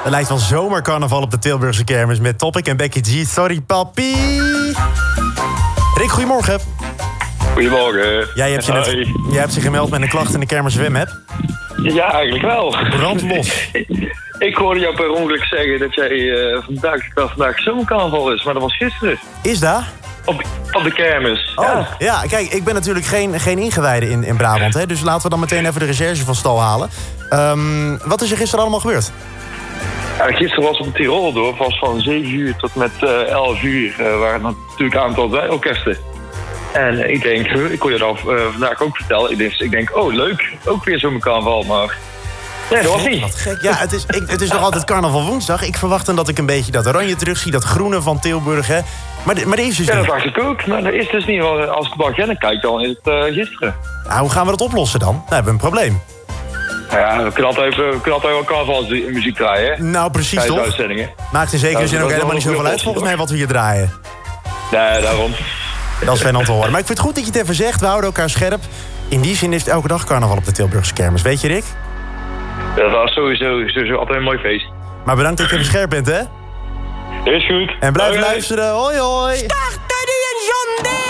Het lijkt wel zomercarnaval op de Tilburgse kermis met Topic en Becky G. Sorry, papi. Rick, goedemorgen. Goedemorgen. Jij hebt zich gemeld met een klacht in de kermis WEM-app. Ja, eigenlijk wel. Brand los. Ik hoorde jou per ongeluk zeggen dat jij vandaag zomercarnaval is, maar dat was gisteren. Is dat? Op de kermis. Oh, ja, kijk, ik ben natuurlijk geen ingewijde in Brabant, hè, dus laten we dan meteen even de recherche van stal halen. Wat is er gisteren allemaal gebeurd? Ja, gisteren was op het Tirol was van 7 uur tot met 11 uur. Waren natuurlijk een aantal orkesten. En ik denk, ik kon je dat vandaag ook vertellen. Ik denk, oh leuk, ook weer zomercarnaval, maar... Nee, dat was niet. Wat gek. Ja, het is nog altijd carnaval woensdag. Ik verwacht dan dat ik een beetje dat oranje terugzie, dat groene van Tilburg, hè. Maar dat is dus ja, niet. dat dacht ik ook. Maar dat is dus niet. Als ik op de agenda kijk, dan is het gisteren. Nou, hoe gaan we dat oplossen dan? Nou, hebben we een probleem. Nou ja, we kunnen altijd wel carnavalsmuziek draaien, hè? Nou, precies toch? Uitzendingen. Maakt in zekere zin ook helemaal niet zoveel uit volgens mij wat we hier draaien. Nee, daarom. Dat is fijn om te horen. Maar ik vind het goed dat je het even zegt. We houden elkaar scherp. In die zin is het elke dag carnaval op de Tilburgse kermis. Weet je, Rick? Dat was sowieso altijd een mooi feest. Maar bedankt dat je even scherp bent, hè? Is goed. En blijf luisteren. Hoi, hoi.